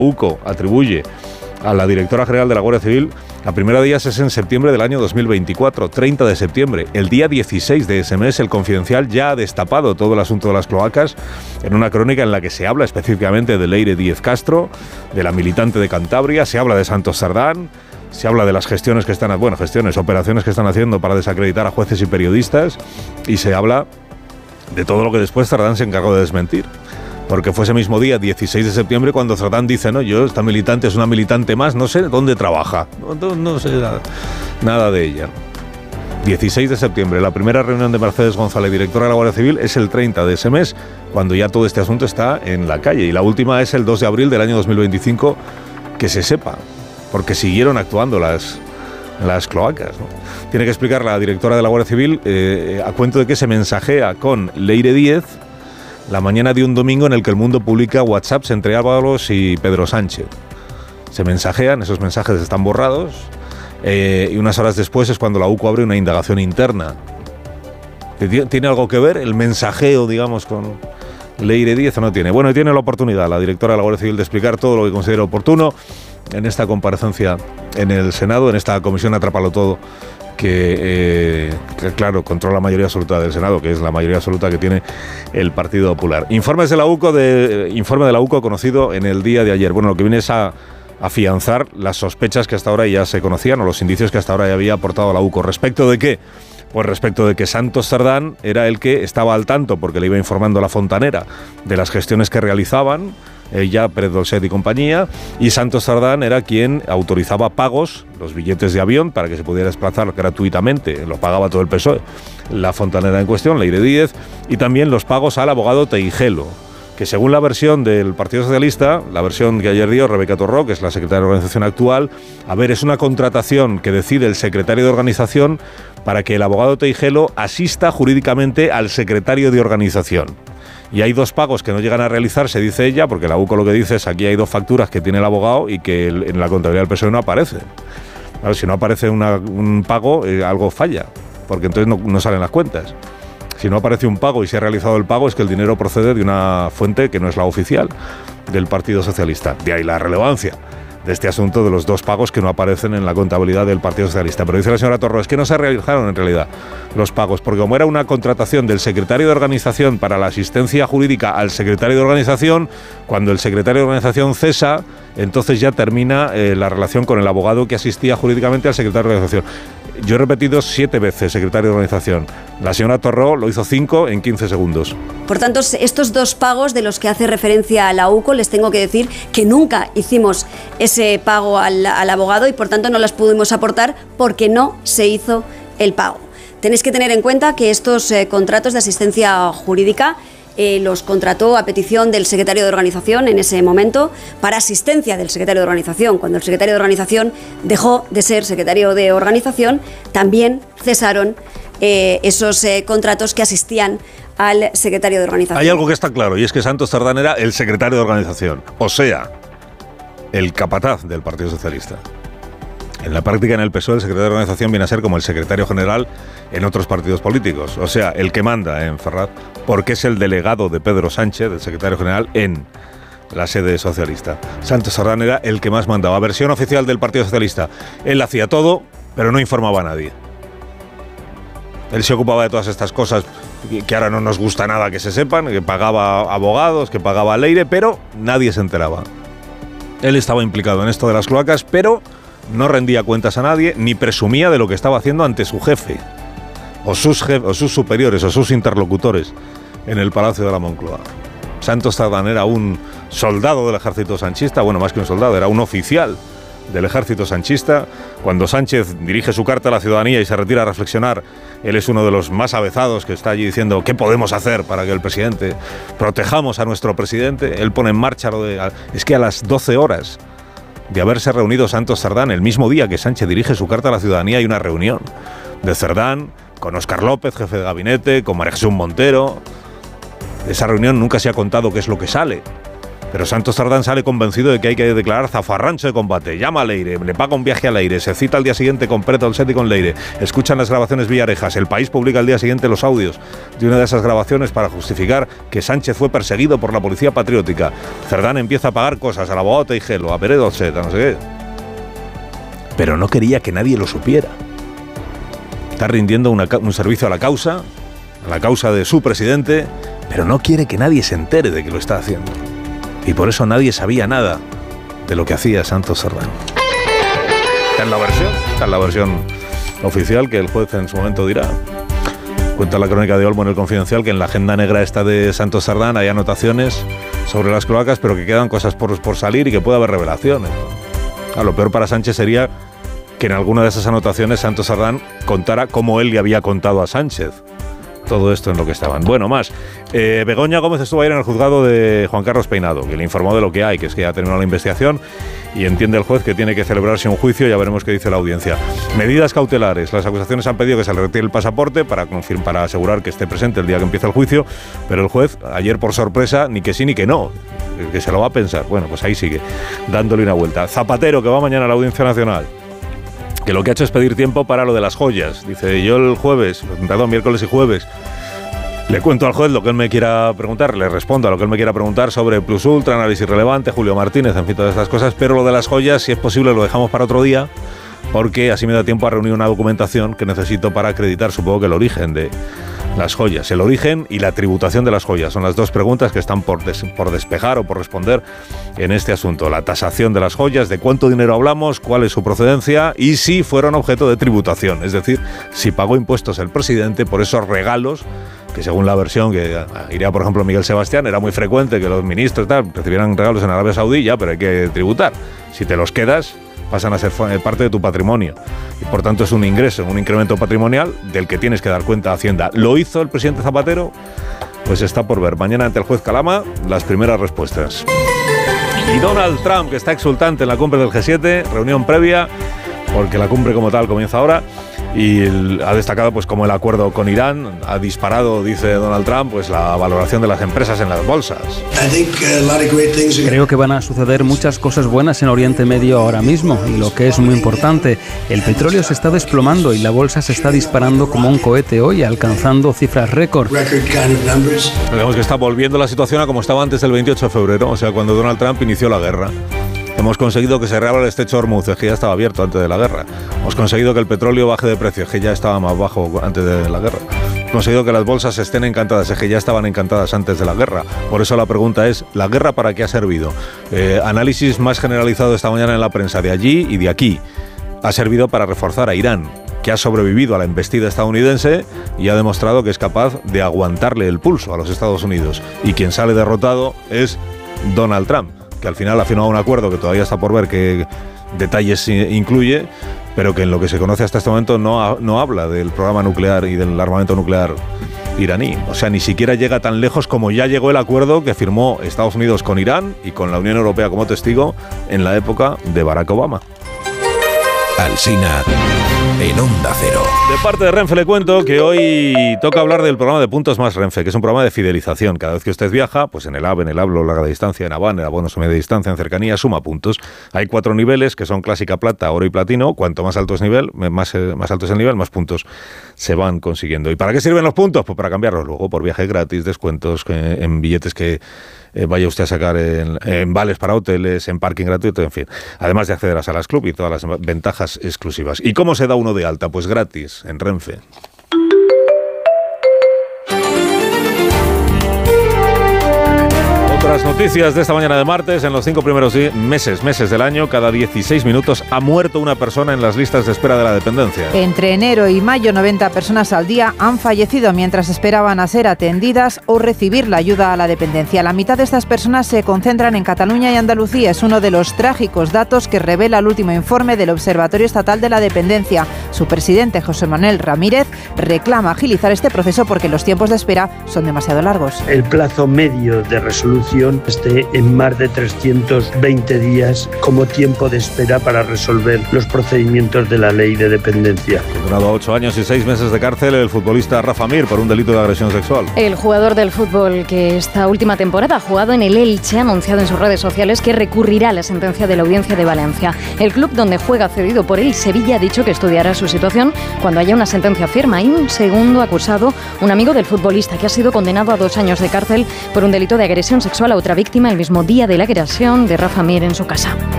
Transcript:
UCO atribuye a la directora general de la Guardia Civil, la primera de ellas es en septiembre del año 2024, 30 de septiembre. El día 16 de ese mes, El Confidencial ya ha destapado todo el asunto de las cloacas en una crónica en la que se habla específicamente de Leire Díez Castro, de la militante de Cantabria, se habla de Santos Cerdán, se habla de las operaciones que están haciendo para desacreditar a jueces y periodistas, y se habla de todo lo que después Cerdán se encargó de desmentir. Porque fue ese mismo día, 16 de septiembre, cuando Cerdán dice, no, esta militante es una militante más, no sé dónde trabaja, no sé nada de ella. 16 de septiembre, la primera reunión de Mercedes González, directora de la Guardia Civil, es el 30 de ese mes, cuando ya todo este asunto está en la calle. Y la última es el 2 de abril del año 2025, que se sepa, porque siguieron actuando las cloacas, ¿no? Tiene que explicar la directora de la Guardia Civil a cuento de que se mensajea con Leire Díez la mañana de un domingo en el que El Mundo publica WhatsApps entre Ábalos y Pedro Sánchez. Se mensajean, esos mensajes están borrados, y unas horas después es cuando la UCO abre una indagación interna. ¿Tiene algo que ver el mensajeo, digamos, con Leire Díez o no tiene? Bueno, tiene la oportunidad la directora de la Guardia Civil de explicar todo lo que considera oportuno en esta comparecencia en el Senado, en esta comisión Atrápalo Todo, que claro, controla la mayoría absoluta del Senado, que es la mayoría absoluta que tiene el Partido Popular. Informe de la UCO conocido en el día de ayer. Bueno, lo que viene es a afianzar las sospechas que hasta ahora ya se conocían, o los indicios que hasta ahora ya había aportado la UCO. ¿Respecto de qué? Pues respecto de que Santos Cerdán era el que estaba al tanto, porque le iba informando a la fontanera de las gestiones que realizaban ella, Pérez Dolcet y compañía, y Santos Cerdán era quien autorizaba pagos, los billetes de avión, para que se pudiera desplazar gratuitamente, lo pagaba todo el PSOE, la fontanera en cuestión, Leire Díez, y también los pagos al abogado Teijelo, que según la versión del Partido Socialista, la versión que ayer dio Rebeca Torró, que es la secretaria de organización actual, es una contratación que decide el secretario de organización para que el abogado Teijelo asista jurídicamente al secretario de organización. Y hay dos pagos que no llegan a realizarse, dice ella, porque la UCO lo que dice es aquí hay dos facturas que tiene el abogado y que en la contabilidad del PSOE no aparece. Claro, si no aparece un pago, algo falla, porque entonces no salen las cuentas. Si no aparece un pago y se ha realizado el pago, es que el dinero procede de una fuente que no es la oficial del Partido Socialista. De ahí la relevancia de este asunto de los dos pagos que no aparecen en la contabilidad del Partido Socialista. Pero dice la señora Torró, es que no se realizaron en realidad los pagos, porque como era una contratación del secretario de organización para la asistencia jurídica al secretario de organización, cuando el secretario de organización cesa, entonces ya termina la relación con el abogado que asistía jurídicamente al secretario de organización. Yo he repetido 7 veces secretario de organización. La señora Torró lo hizo 5 en 15 segundos. Por tanto, estos dos pagos de los que hace referencia a la UCO, les tengo que decir que nunca hicimos ese pago al abogado y por tanto no las pudimos aportar porque no se hizo el pago. Tenéis que tener en cuenta que estos contratos de asistencia jurídica los contrató a petición del secretario de organización en ese momento, para asistencia del secretario de organización. Cuando el secretario de organización dejó de ser secretario de organización, también cesaron esos contratos que asistían al secretario de organización. Hay algo que está claro, y es que Santos Cerdán era el secretario de organización, o sea, el capataz del Partido Socialista. En la práctica, en el PSOE, el secretario de organización viene a ser como el secretario general en otros partidos políticos. O sea, el que manda en Ferraz, porque es el delegado de Pedro Sánchez, del secretario general, en la sede socialista. Santos Cerdán era el que más mandaba. Versión oficial del Partido Socialista. Él hacía todo, pero no informaba a nadie. Él se ocupaba de todas estas cosas que ahora no nos gusta nada que se sepan, que pagaba abogados, que pagaba Leire, pero nadie se enteraba. Él estaba implicado en esto de las cloacas, pero no rendía cuentas a nadie, ni presumía de lo que estaba haciendo ante su jefe, o sus superiores, o sus interlocutores en el Palacio de la Moncloa. Santos Cerdán era un soldado del ejército sanchista, bueno, más que un soldado, era un oficial del ejército sanchista. Cuando Sánchez dirige su carta a la ciudadanía y se retira a reflexionar, él es uno de los más avezados que está allí diciendo ¿qué podemos hacer para que el presidente protejamos a nuestro presidente? Él pone en marcha es que a las 12 horas de haberse reunido Santos Cerdán, el mismo día que Sánchez dirige su carta a la ciudadanía, hay una reunión de Cerdán con Óscar López, jefe de gabinete, con María Jesús Montero. De esa reunión nunca se ha contado qué es lo que sale, Pero Santos Cerdán sale convencido de que hay que declarar zafarrancho de combate. Llama a Leire, le paga un viaje a Leire, se cita al día siguiente con Pérez Dolcetti con Leire. Escuchan las grabaciones Villarejas. El País publica al día siguiente los audios de una de esas grabaciones para justificar que Sánchez fue perseguido por la policía patriótica. Cerdán empieza a pagar cosas al abogado Teijelo, a Pérez Dolcetti, no sé qué. Pero no quería que nadie lo supiera. Está rindiendo un servicio a la causa de su presidente, pero no quiere que nadie se entere de que lo está haciendo. Y por eso nadie sabía nada de lo que hacía Santos Cerdán. Está en la versión oficial que el juez en su momento dirá. Cuenta la crónica de Olmo en El Confidencial que en la agenda negra esta de Santos Cerdán hay anotaciones sobre las cloacas, pero que quedan cosas por salir y que puede haber revelaciones. Lo peor para Sánchez sería que en alguna de esas anotaciones Santos Cerdán contara cómo él le había contado a Sánchez todo esto en lo que estaban. Bueno, más. Begoña Gómez estuvo ayer en el juzgado de Juan Carlos Peinado, que le informó de lo que hay, que es que ya ha terminado la investigación y entiende el juez que tiene que celebrarse un juicio. Ya veremos qué dice la audiencia. Medidas cautelares. Las acusaciones han pedido que se le retire el pasaporte para asegurar que esté presente el día que empieza el juicio, pero el juez, ayer por sorpresa, ni que sí ni que no, que se lo va a pensar. Bueno, pues ahí sigue, dándole una vuelta. Zapatero, que va mañana a la Audiencia Nacional, que lo que ha hecho es pedir tiempo para lo de las joyas. Dice, yo el miércoles y jueves, le cuento al juez lo que él me quiera preguntar, le respondo a lo que él me quiera preguntar sobre Plus Ultra, análisis relevante, Julio Martínez, en fin, todas estas cosas, pero lo de las joyas, si es posible, lo dejamos para otro día, porque así me da tiempo a reunir una documentación que necesito para acreditar, supongo que el origen de las joyas. El origen y la tributación de las joyas son las dos preguntas que están por despejar o por responder en este asunto. La tasación de las joyas, de cuánto dinero hablamos, cuál es su procedencia y si fueron objeto de tributación. Es decir, si pagó impuestos el presidente por esos regalos que, según la versión que iría, por ejemplo, Miguel Sebastián, era muy frecuente que los ministros recibieran regalos en Arabia Saudí, pero hay que tributar. Si te los quedas, pasan a ser parte de tu patrimonio y por tanto es un ingreso, un incremento patrimonial del que tienes que dar cuenta a Hacienda. ¿Lo hizo el presidente Zapatero? Pues está por ver. Mañana ante el juez Calama, las primeras respuestas. Y Donald Trump, que está exultante en la cumbre del G7, reunión previa, porque la cumbre como tal comienza ahora, y ha destacado pues como el acuerdo con Irán ha disparado, dice Donald Trump, pues la valoración de las empresas en las bolsas. Creo que van a suceder muchas cosas buenas en Oriente Medio ahora mismo, y lo que es muy importante, el petróleo se está desplomando y la bolsa se está disparando como un cohete hoy, alcanzando cifras récord. Digamos que está volviendo la situación a como estaba antes del 28 de febrero, o sea, cuando Donald Trump inició la guerra. Hemos conseguido que se reabra el estrecho de Hormuz, que ya estaba abierto antes de la guerra. Hemos conseguido que el petróleo baje de precio, que ya estaba más bajo antes de la guerra. Hemos conseguido que las bolsas estén encantadas, que ya estaban encantadas antes de la guerra. Por eso la pregunta es, ¿la guerra para qué ha servido? Análisis más generalizado esta mañana en la prensa de allí y de aquí. Ha servido para reforzar a Irán, que ha sobrevivido a la embestida estadounidense y ha demostrado que es capaz de aguantarle el pulso a los Estados Unidos. Y quien sale derrotado es Donald Trump, que al final ha firmado un acuerdo que todavía está por ver qué detalles incluye, pero que en lo que se conoce hasta este momento no habla del programa nuclear y del armamento nuclear iraní. O sea, ni siquiera llega tan lejos como ya llegó el acuerdo que firmó Estados Unidos con Irán y con la Unión Europea como testigo en la época de Barack Obama. Alsina en Onda Cero. De parte de Renfe le cuento que hoy toca hablar del programa de Puntos Más Renfe, que es un programa de fidelización. Cada vez que usted viaja, pues en el AVE, en el Hablo, larga distancia, en Habana, en abonos media distancia, en cercanía, suma puntos. Hay 4 niveles que son clásica, plata, oro y platino. Cuanto más alto es nivel, más alto es el nivel, más puntos se van consiguiendo. ¿Y para qué sirven los puntos? Pues para cambiarlos luego por viajes gratis, descuentos en billetes que vaya usted a sacar en vales para hoteles, en parking gratuito, en fin. Además de acceder a salas club y todas las ventajas exclusivas. ¿Y cómo se da uno de alta? Pues gratis, en Renfe. Otras noticias de esta mañana de martes. En los 5 primeros meses del año, cada 16 minutos ha muerto una persona en las listas de espera de la dependencia. Entre enero y mayo, 90 personas al día han fallecido mientras esperaban a ser atendidas o recibir la ayuda a la dependencia. La mitad de estas personas se concentran en Cataluña y Andalucía. Es uno de los trágicos datos que revela el último informe del Observatorio Estatal de la Dependencia. Su presidente, José Manuel Ramírez, reclama agilizar este proceso porque los tiempos de espera son demasiado largos. El plazo medio de resolución tramitación esté en más de 320 días como tiempo de espera para resolver los procedimientos de la ley de dependencia. Condenado a 8 años y 6 meses de cárcel el futbolista Rafa Mir por un delito de agresión sexual. El jugador del fútbol que esta última temporada ha jugado en el Elche ha anunciado en sus redes sociales que recurrirá a la sentencia de la Audiencia de Valencia. El club donde juega cedido por él, Sevilla, ha dicho que estudiará su situación cuando haya una sentencia firme. Hay un segundo acusado, un amigo del futbolista, que ha sido condenado a 2 años de cárcel por un delito de agresión sexual a otra víctima el mismo día de la agresión de Rafa Mir en su casa.